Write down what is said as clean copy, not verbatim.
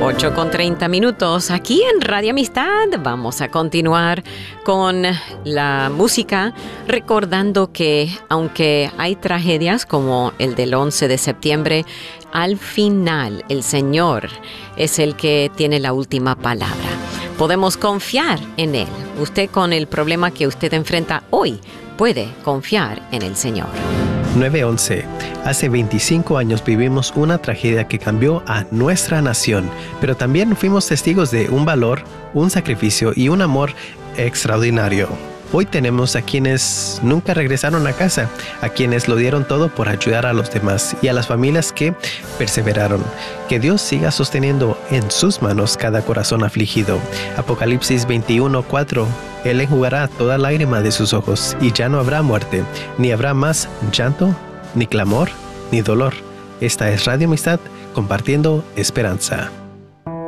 8:30 aquí en Radio Amistad. Vamos a continuar con la música, recordando que aunque hay tragedias como el del 11 de septiembre, al final el Señor es el que tiene la última palabra. Podemos confiar en Él. Usted, con el problema que usted enfrenta hoy, puede confiar en el Señor. 9:11. Hace 25 años vivimos una tragedia que cambió a nuestra nación, pero también fuimos testigos de un valor, un sacrificio y un amor extraordinario. Hoy tenemos a quienes nunca regresaron a casa, a quienes lo dieron todo por ayudar a los demás y a las familias que perseveraron. Que Dios siga sosteniendo en sus manos cada corazón afligido. Apocalipsis 21:4. Él enjugará toda lágrima de sus ojos y ya no habrá muerte, ni habrá más llanto, ni clamor, ni dolor. Esta es Radio Amistad, compartiendo esperanza.